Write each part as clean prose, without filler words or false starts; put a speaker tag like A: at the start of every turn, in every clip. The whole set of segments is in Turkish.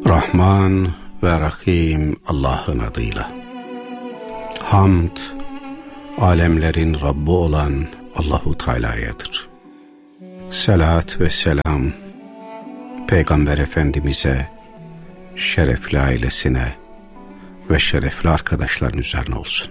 A: Rahman ve Rahim Allah'ın adıyla. Hamd, alemlerin Rabbi olan Allahu Teala'yadır. Selat ve selam, Peygamber Efendimiz'e, şerefli ailesine ve şerefli arkadaşların üzerine olsun.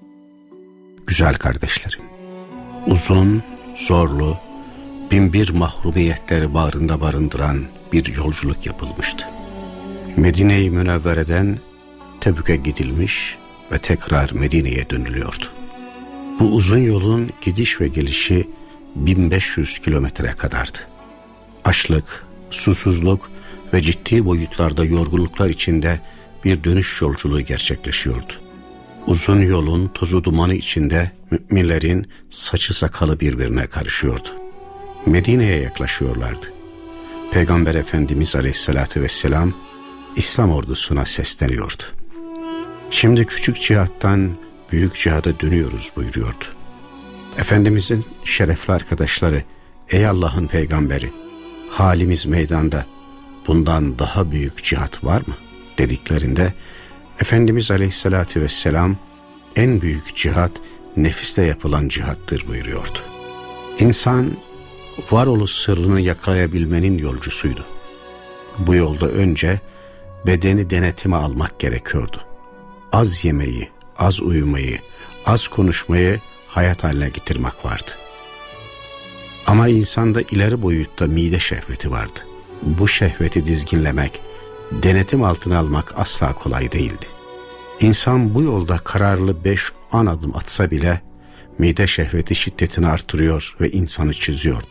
A: Güzel kardeşlerim, uzun, zorlu, binbir mahrumiyetleri bağrında barındıran bir yolculuk yapılmıştı. Medine-i Münevvere'den Tebük'e gidilmiş ve tekrar Medine'ye dönülüyordu. Bu uzun yolun gidiş ve gelişi 1500 kilometre kadardı. Açlık, susuzluk ve ciddi boyutlarda yorgunluklar içinde bir dönüş yolculuğu gerçekleşiyordu. Uzun yolun tozu dumanı içinde müminlerin saçı sakalı birbirine karışıyordu. Medine'ye yaklaşıyorlardı. Peygamber Efendimiz Aleyhisselatü Vesselam İslam ordusuna sesleniyordu. Şimdi küçük cihattan büyük cihada dönüyoruz buyuruyordu. Efendimizin şerefli arkadaşları, ey Allah'ın peygamberi, halimiz meydanda, bundan daha büyük cihat var mı dediklerinde Efendimiz Aleyhisselatü Vesselam en büyük cihat nefisle yapılan cihattır buyuruyordu. İnsan varoluş sırrını yakalayabilmenin yolcusuydu. Bu yolda önce bedeni denetime almak gerekiyordu. Az yemeyi, az uyumayı, az konuşmayı hayat haline getirmek vardı. Ama insanda ileri boyutta mide şehveti vardı. Bu şehveti dizginlemek, denetim altına almak asla kolay değildi. İnsan bu yolda kararlı 5-10 adım atsa bile mide şehveti şiddetini artırıyor ve insanı çiziyordu.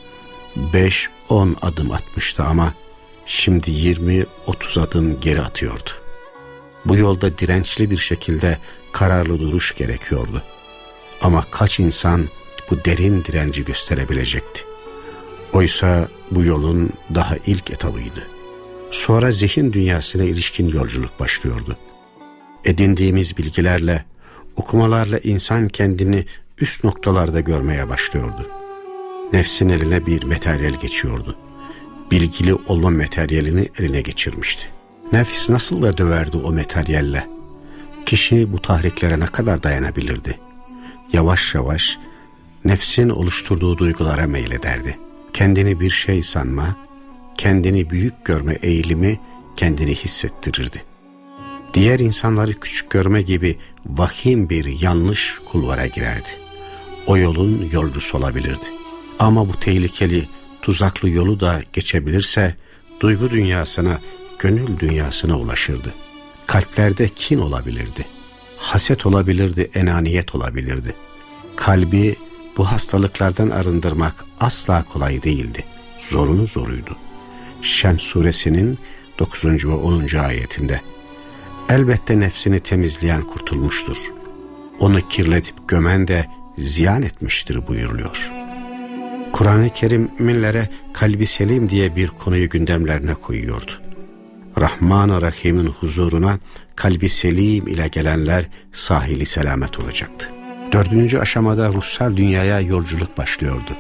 A: 5-10 adım atmıştı ama şimdi 20-30 adım geri atıyordu. Bu yolda dirençli bir şekilde kararlı duruş gerekiyordu. Ama kaç insan bu derin direnci gösterebilecekti? Oysa bu yolun daha ilk etabıydı. Sonra zihin dünyasına ilişkin yolculuk başlıyordu. Edindiğimiz bilgilerle, okumalarla insan kendini üst noktalarda görmeye başlıyordu. Nefsin eline bir materyal geçiyordu. Bilgili olma materyalini eline geçirmişti. Nefis nasıl da döverdi o materyalle. Kişi bu tahriklere ne kadar dayanabilirdi? Yavaş yavaş nefsin oluşturduğu duygulara meylederdi. Kendini bir şey sanma, kendini büyük görme eğilimi kendini hissettirirdi. Diğer insanları küçük görme gibi vahim bir yanlış kulvara girerdi. O yolun yolcusu olabilirdi. Ama bu tehlikeli, tuzaklı yolu da geçebilirse duygu dünyasına, gönül dünyasına ulaşırdı. Kalplerde kin olabilirdi. Haset olabilirdi, enaniyet olabilirdi. Kalbi bu hastalıklardan arındırmak asla kolay değildi. Zorunun zoruydu. Şems suresinin 9. ve 10. ayetinde elbette nefsini temizleyen kurtulmuştur. Onu kirletip gömen de ziyan etmiştir buyuruluyor. Kur'an-ı Kerim müminlere kalbi selim diye bir konuyu gündemlerine koyuyordu. Rahman-ı Rahim'in huzuruna kalbi selim ile gelenler sahili selamet olacaktı. 4. aşamada ruhsal dünyaya yolculuk başlıyordu.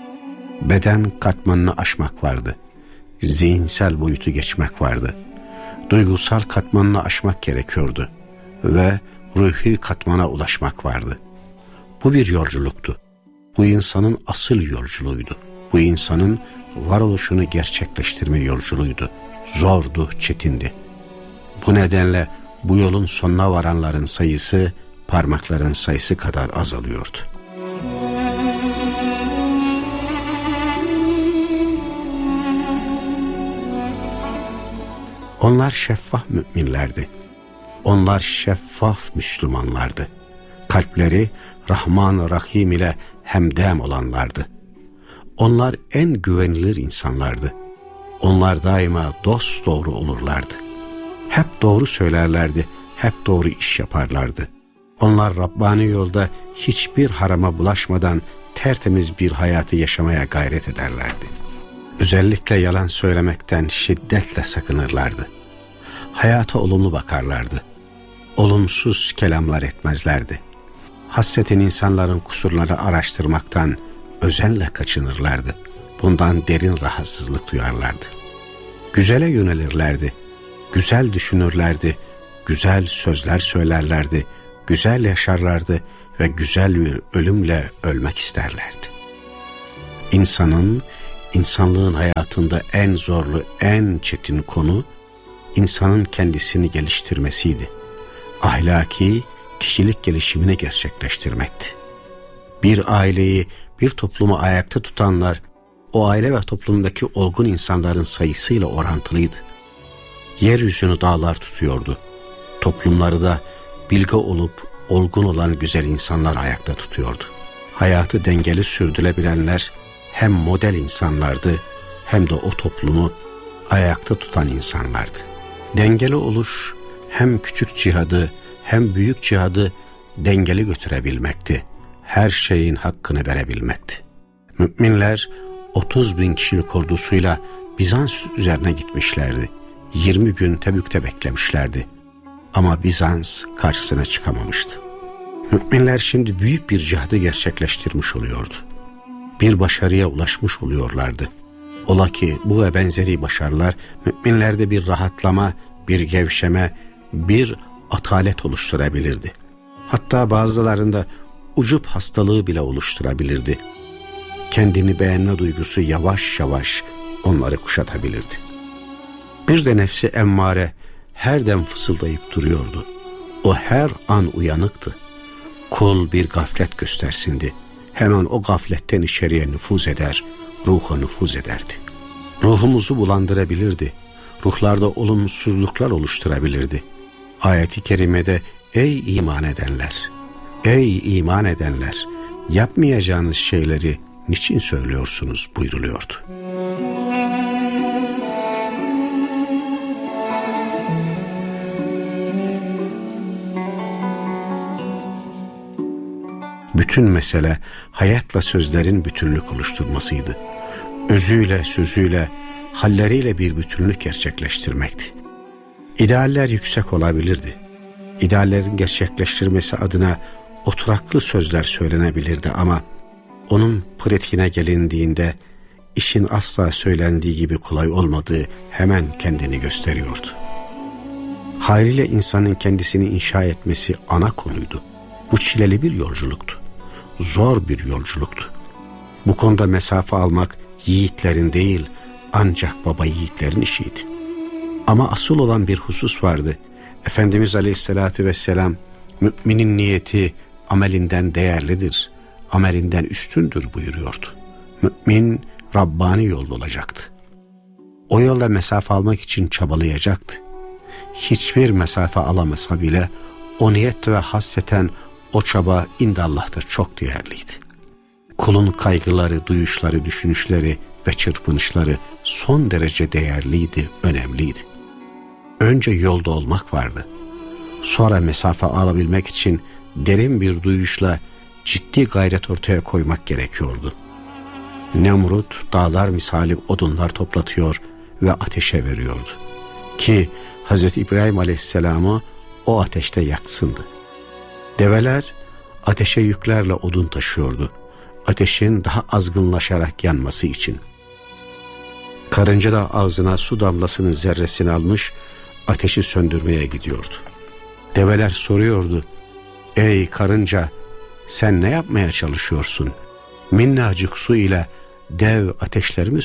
A: Beden katmanını aşmak vardı. Zihinsel boyutu geçmek vardı. Duygusal katmanını aşmak gerekiyordu. Ve ruhi katmana ulaşmak vardı. Bu bir yolculuktu. Bu insanın asıl yolculuğuydu. Bu insanın varoluşunu gerçekleştirme yolculuğuydu. Zordu, çetindi. Bu nedenle bu yolun sonuna varanların sayısı parmakların sayısı kadar azalıyordu. Onlar şeffaf müminlerdi. Onlar şeffaf Müslümanlardı. Kalpleri Rahman-ı Rahim ile hemdem olanlardı. Onlar en güvenilir insanlardı. Onlar daima dosdoğru olurlardı. Hep doğru söylerlerdi, hep doğru iş yaparlardı. Onlar Rabbani yolda hiçbir harama bulaşmadan tertemiz bir hayatı yaşamaya gayret ederlerdi. Özellikle yalan söylemekten şiddetle sakınırlardı. Hayata olumlu bakarlardı. Olumsuz kelamlar etmezlerdi. Hasreten insanların kusurları araştırmaktan özenle kaçınırlardı. Bundan derin rahatsızlık duyarlardı. Güzele yönelirlerdi. güzel düşünürlerdi, güzel sözler söylerlerdi, güzel yaşarlardı ve güzel bir ölümle ölmek isterlerdi. İnsanlığın hayatında en zorlu, en çetin konu insanın kendisini geliştirmesiydi. Ahlaki, kişilik gelişimini gerçekleştirmekti. Bir aileyi, bir toplumu ayakta tutanlar, o aile ve toplumdaki olgun insanların sayısıyla orantılıydı. Yeryüzünü dağlar tutuyordu. Toplumları da bilge olup olgun olan güzel insanlar ayakta tutuyordu. Hayatı dengeli sürdürebilenler hem model insanlardı hem de o toplumu ayakta tutan insanlardı. Dengeli oluş hem küçük cihadı hem büyük cihadı dengeli götürebilmekti. Her şeyin hakkını verebilmekti. Müminler 30.000 kişilik ordusuyla Bizans üzerine gitmişlerdi. 20 gün Tebük'te beklemişlerdi. Ama Bizans karşısına çıkamamıştı. Müminler şimdi büyük bir cihadı gerçekleştirmiş oluyordu. Bir başarıya ulaşmış oluyorlardı. Ola ki bu ve benzeri başarılar müminlerde bir rahatlama, bir gevşeme, bir atalet oluşturabilirdi. Hatta bazılarında ucup hastalığı bile oluşturabilirdi. Kendini beğenme duygusu yavaş yavaş onları kuşatabilirdi. Bir de nefsi emmare her dem fısıldayıp duruyordu. O her an uyanıktı. Kul bir gaflet göstersindi. Hemen o gafletten içeriye nüfuz eder, ruha nüfuz ederdi. Ruhumuzu bulandırabilirdi. Ruhlarda olumsuzluklar oluşturabilirdi. Ayet-i kerimede ey iman edenler, ey iman edenler, yapmayacağınız şeyleri niçin söylüyorsunuz buyruluyordu. Bütün mesele hayatla sözlerin bütünlük oluşturmasıydı. Özüyle, sözüyle, halleriyle bir bütünlük gerçekleştirmekti. İdealler yüksek olabilirdi. İdeallerin gerçekleştirmesi adına oturaklı sözler söylenebilirdi ama onun pratiğine gelindiğinde işin asla söylendiği gibi kolay olmadığı hemen kendini gösteriyordu. Haliyle insanın kendisini inşa etmesi ana konuydu. Bu çileli bir yolculuktu. Zor bir yolculuktu. Bu konuda mesafe almak yiğitlerin değil, ancak baba yiğitlerin işiydi. Ama asıl olan bir husus vardı. Efendimiz Aleyhisselatü Vesselam, müminin niyeti amelinden değerlidir, amelinden üstündür buyuruyordu. Mümin Rabbani yolda olacaktı. O yolda mesafe almak için çabalayacaktı. Hiçbir mesafe alamasa bile o niyet ve hasreten o çaba indallah'ta çok değerliydi. Kulun kaygıları, duyuşları, düşünüşleri ve çırpınışları son derece değerliydi, önemliydi. Önce yolda olmak vardı. Sonra mesafe alabilmek için derin bir duyuşla ciddi gayret ortaya koymak gerekiyordu. Nemrut dağlar misali odunlar toplatıyor ve ateşe veriyordu. Ki Hz. İbrahim Aleyhisselam'ı o ateşte yaksındı. Develer ateşe yüklerle odun taşıyordu. Ateşin daha azgınlaşarak yanması için. Karınca da ağzına su damlasının zerresini almış, ateşi söndürmeye gidiyordu. Develer soruyordu, ey karınca, sen ne yapmaya çalışıyorsun? Minnacık su ile dev ateşleri mi